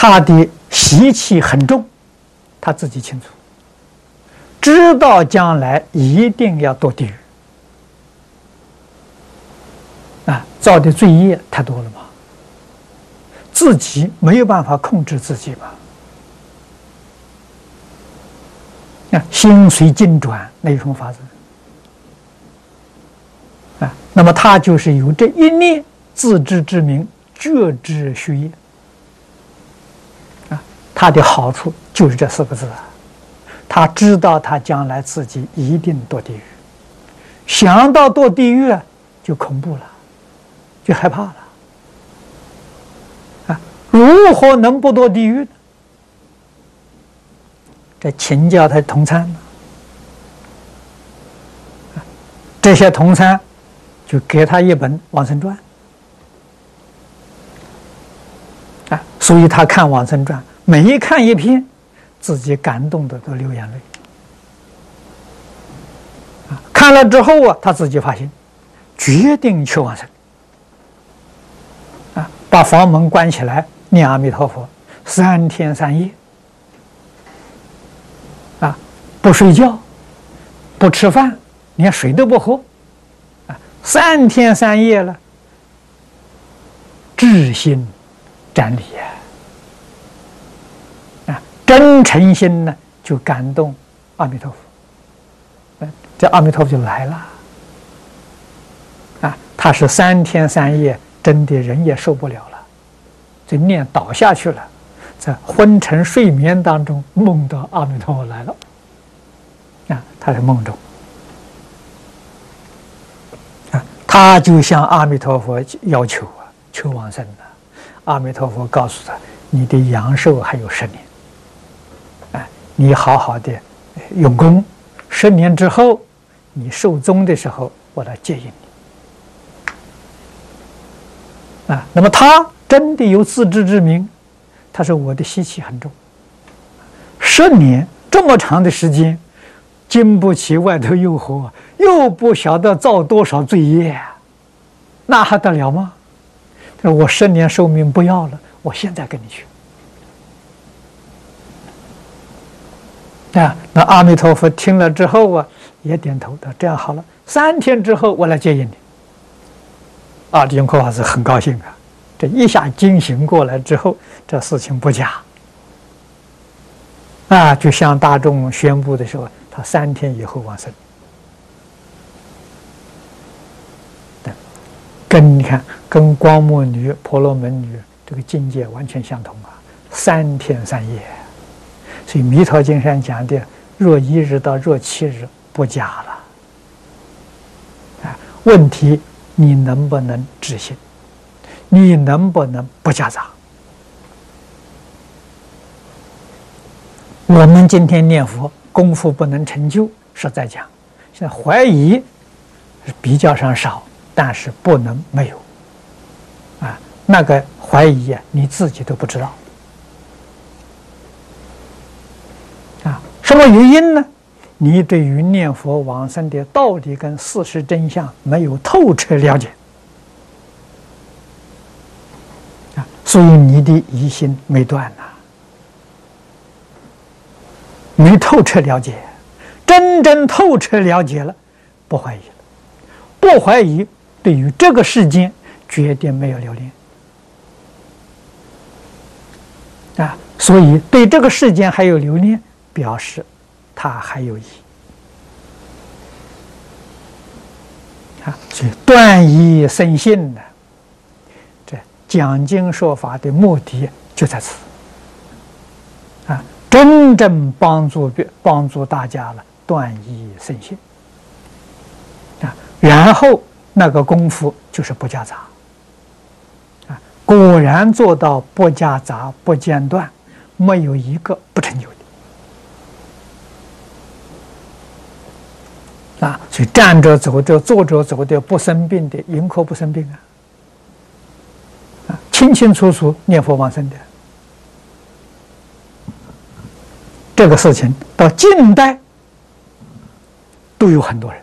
他的习气很重，他自己清楚，知道将来一定要堕地狱啊，造的罪业太多了嘛，自己没有办法控制自己嘛。心随境转，那有什么法子啊？那么他就是有这一念自知之明，觉知虚业啊。他的好处就是这4个字啊，他知道他将来自己一定堕地狱，想到堕地狱就恐怖了，就害怕了啊！如何能不堕地狱呢？这请教他的同参，这些同参就给他一本《往生传》啊，所以他看《往生传》，每一看一篇，自己感动的都流眼泪啊。看了之后他自己发心，决定去往生啊，把房门关起来，念阿弥陀佛3天3夜。不睡觉，不吃饭，连水都不喝，啊，3天3夜了，至心瞻礼啊，真诚心呢，就感动阿弥陀佛，这阿弥陀佛就来了，啊，他是3天3夜，真的人也受不了了，就念倒下去了，在昏沉睡眠当中梦到阿弥陀佛来了。啊，他在梦中，啊，他就向阿弥陀佛要求求往生的。阿弥陀佛告诉他：“你的阳寿还有10年，啊，你好好的用功，10年之后，你寿终的时候，我来接引你。”啊，那么他真的有自知之明，他说我的习气很重，10年这么长的时间。经不起外头诱惑，又不晓得造多少罪业，那还得了吗？他说我10年寿命不要了，我现在跟你去。啊，那阿弥陀佛听了之后也点头的，这样好了，3天之后我来接引你。啊，永科法师很高兴啊，这一下惊醒过来之后，这事情不假。啊，就向大众宣布的时候。他3天以后往生，跟你看，跟光目女、婆罗门女这个境界完全相同啊，3天3夜。所以《弥陀经》上讲的，若1日到若7日不假了。啊，问题你能不能知心？你能不能不夹杂？我们今天念佛。功夫不能成就，实在讲，现在怀疑是比较上少，但是不能没有。啊，那个怀疑你自己都不知道。啊，什么原因呢？你对于念佛往生的道理跟事实真相没有透彻了解。啊，所以你的疑心没断呐。没透彻了解，真正透彻了解了，不怀疑了，不怀疑，对于这个世间决定没有留恋啊，所以对这个世间还有留恋，表示他还有疑啊，所以断疑生信呢，这讲经说法的目的就在此啊。真正帮助大家了，断疑生信啊，然后那个功夫就是不夹杂啊，果然做到不夹杂、不间断，没有一个不成就的啊。所以站着走着、坐着走的不生病的，迎可不生病啊，清清楚楚念佛往生的。这个事情到近代都有很多人